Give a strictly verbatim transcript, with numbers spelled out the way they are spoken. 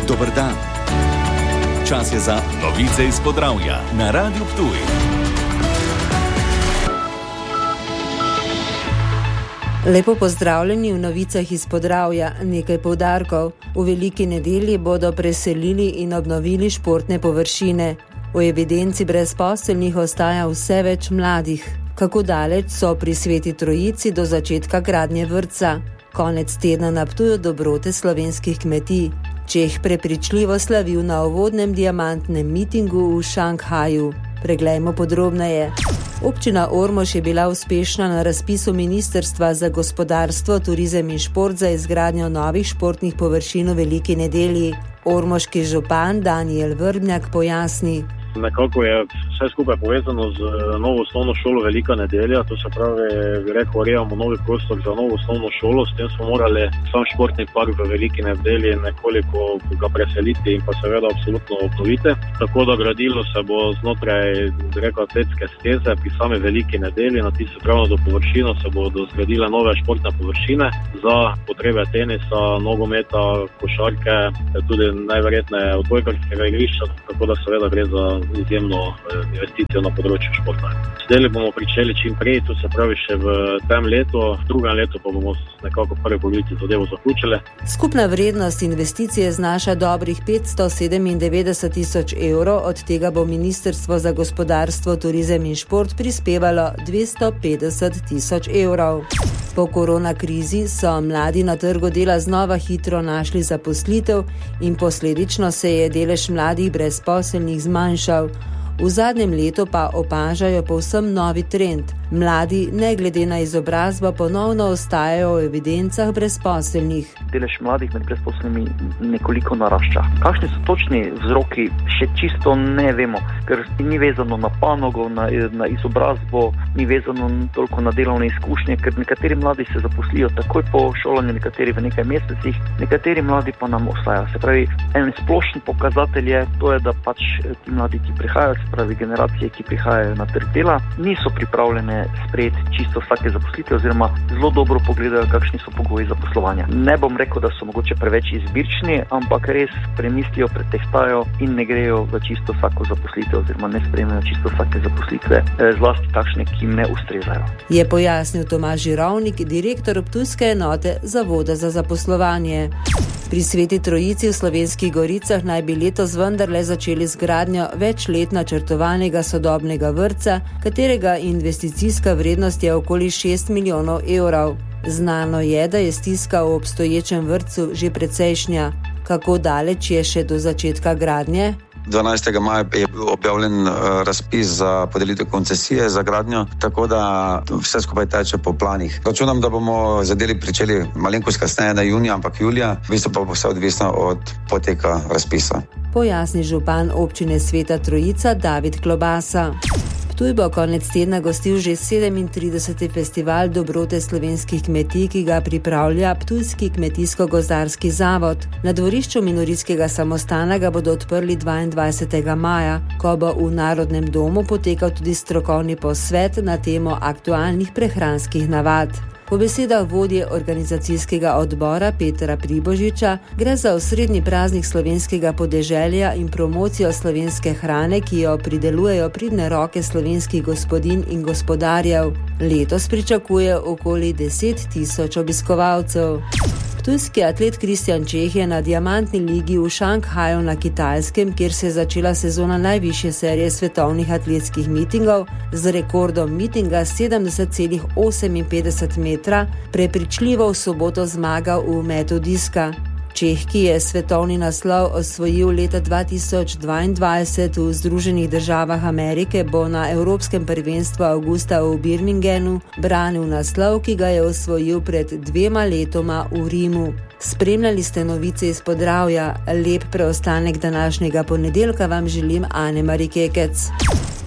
Dober dan. Čas je za novice iz Podravja na Radiu Ptuj. Lepo pozdravljeni v novicah iz Podravja. Nekaj poudarkov. V veliki nedelji bodo preselili in obnovili športne površine. V evidenci brezposelnih ostaja vse več mladih. Kako daleč so pri Sveti Trojici do začetka gradnje vrtca? Konec tedna na Ptuju dobrote slovenskih kmetij. Čeh prepričljivo slavil na uvodnem diamantnem mitingu v Šanghaju. Preglejmo podrobneje. Občina Ormož je bila uspešna na razpisu Ministrstva za gospodarstvo, turizem in šport za izgradnjo novih športnih površin v veliki nedelji. Ormoški župan Danijel Vrbnjak pojasni. Nekako je vse skupaj povezano z novo osnovno šolo Velika nedelja, to se pravi, rekel, urejamo novi prostor za novo osnovno šolo, s tem smo morali sam športni park v Veliki nedelji nekoliko ga preseliti in pa seveda absolutno obnoviti. Tako da gradilo se bo znotraj, rekel, atletske steze pri sami Veliki nedelji, na tisto pravno do površino se bodo zgradile nove športne površine za potrebe tenisa, nogometa, košarke, tudi najverjetneje odbojkarskega igrišča, tako da seveda gre za izjemno investicijo na področju športa. Zdaj bomo pričeli čim prej, to se pravi še v tem letu, v drugem letu pa bomo nekako prvi polovici zadevo zaključili. Skupna vrednost investicije znaša dobrih petsto sedemindevetdeset tisoč evrov, od tega bo Ministrstvo za gospodarstvo, turizem in šport prispevalo dvesto petdeset tisoč evrov. Po korona krizi so mladi na trgu dela znova hitro našli zaposlitev in posledično se je delež mladih brezposelnih zmanjšal. V zadnjem letu pa opažajo povsem novi trend. Mladi, ne glede na izobrazbo, ponovno ostajajo v evidencah brezposelnih. Delež mladih med brezposelnimi nekoliko narašča. Kakšni so točni vzroki, še čisto ne vemo, ker ni vezano na panogo, na, na izobrazbo, ni vezano toliko na delovne izkušnje, ker nekateri mladi se zaposlijo takoj po šolanju, nekateri v nekaj mesecih, nekateri mladi pa nam ostajajo. Se pravi, en splošen pokazatelj je, to je, da pač ti mladi, ki prihajajo, se pravi generacije, ki prihajajo na trg dela, niso pripravljene sprejeti čisto vsake zaposlitve oziroma zelo dobro pogledajo, kakšni so pogoji zaposlovanja. Ne bom rekel, da so mogoče preveč izbirčni, ampak res premislijo, pretehtajo in ne grejo v čisto vsako zaposlitev oziroma ne sprejmejo čisto vsake zaposlitve, zlasti takšne, ki jim ne ustrezajo. Je pojasnil Tomaž Žirovnik, direktor ptujske enote Zavoda za zaposlovanje. Pri Sveti Trojici v Slovenskih Goricah naj bi letos vendarle začeli z gradnjo večlet načrtovanega sodobnega vrtca, katerega investicijska vrednost je okoli šest milijonov evrov. Znano je, da je stiska v obstoječem vrtcu že precejšnja. Kako daleč je še do začetka gradnje? dvanajstega maja je objavljen razpis za podelitev koncesije za gradnjo, tako da vse skupaj teče po planih. Računam, da bomo zadeli pričeli malenkost kasneje na junija, ampak julija, v bistvu pa bo vse odvisno od poteka razpisa. Pojasni župan občine Sveta Trojica David Klobasa. Ptuj bo konec tedna gostil že sedemintrideseti festival dobrote slovenskih kmetij, ki ga pripravlja Ptujski kmetijsko-gozdarski zavod. Na dvorišču Minoritskega samostana ga bodo odprli dvaindvajsetega maja, ko bo v Narodnem domu potekal tudi strokovni posvet na temo aktualnih prehranskih navad. Po besedah vodje organizacijskega odbora Petra Pribožiča gre za osrednji praznik slovenskega podeželja in promocijo slovenske hrane, ki jo pridelujejo pridne roke slovenskih gospodinj in gospodarjev. Letos pričakuje okoli deset tisoč obiskovalcev. Ptujski atlet Kristjan Čeh je na diamantni ligi v Šanghaju na Kitajskem, kjer se je začela sezona najvišje serije svetovnih atletskih mitingov, z rekordom mitinga sedemdeset celih oseminpetdeset metra, prepričljivo v soboto zmagal v metu diska. Čeh, ki je svetovni naslov osvojil leta dva tisoč dvaindvajset v Združenih državah Amerike, bo na Evropskem prvenstvu avgusta v Birminghamu branil naslov, ki ga je osvojil pred dvema letoma v Rimu. Spremljali ste novice iz Podravja. Lep preostanek današnjega ponedeljka vam želim Ane Marikekec.